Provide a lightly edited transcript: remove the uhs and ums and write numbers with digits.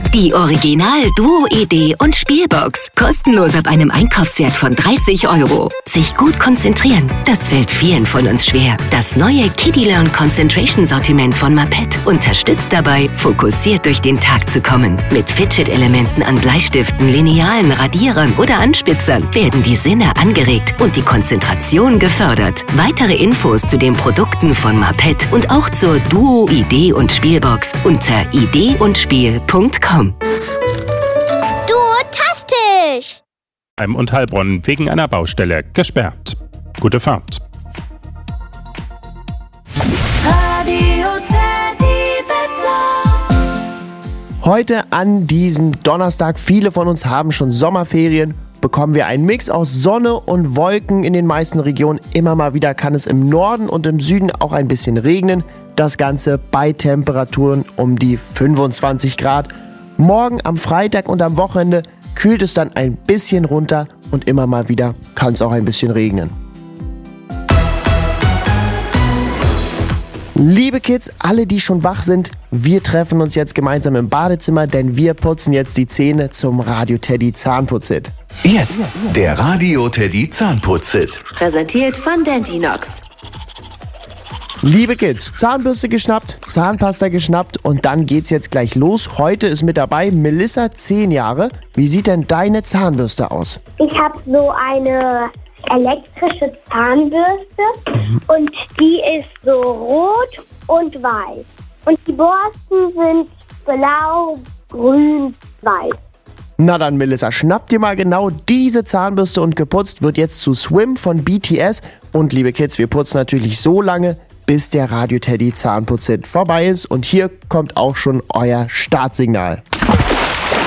Die Original Duo Idee und Spielbox. Kostenlos ab einem Einkaufswert von 30 €. Sich gut konzentrieren, das fällt vielen von uns schwer. Das neue Kiddie Learn Concentration Sortiment von Mapet unterstützt dabei, fokussiert durch den Tag zu kommen. Mit Fidget-Elementen an Bleistiften, Linealen, Radierern oder Anspitzern werden die Sinne angeregt und die Konzentration gefördert. Weitere Infos zu den Produkten von Mapet und auch zur Duo Idee und Spielbox unter ideeundspiel.com. Duotastisch! Und Heilbronn wegen einer Baustelle gesperrt. Gute Fahrt. Radio Teddy Wetter. Heute an diesem Donnerstag, viele von uns haben schon Sommerferien, bekommen wir einen Mix aus Sonne und Wolken in den meisten Regionen. Immer mal wieder kann es im Norden und im Süden auch ein bisschen regnen. Das Ganze bei Temperaturen um die 25 Grad. Morgen am Freitag und am Wochenende kühlt es dann ein bisschen runter und immer mal wieder kann es auch ein bisschen regnen. Liebe Kids, alle, die schon wach sind, wir treffen uns jetzt gemeinsam im Badezimmer, denn wir putzen jetzt die Zähne zum Radio Teddy Zahnputzhit. Jetzt der Radio Teddy Zahnputzhit. Präsentiert von Dentinox. Liebe Kids, Zahnbürste geschnappt, Zahnpasta geschnappt und dann geht's jetzt gleich los. Heute ist mit dabei Melissa, 10 Jahre. Wie sieht denn deine Zahnbürste aus? Ich habe so eine elektrische Zahnbürste und die ist so rot und weiß. Und die Borsten sind blau, grün, weiß. Na dann, Melissa, schnapp dir mal genau diese Zahnbürste und geputzt wird jetzt zu Swim von BTS. Und liebe Kids, wir putzen natürlich so lange, bis der Radio Teddy Zahnputzhit vorbei ist. Und hier kommt auch schon euer Startsignal.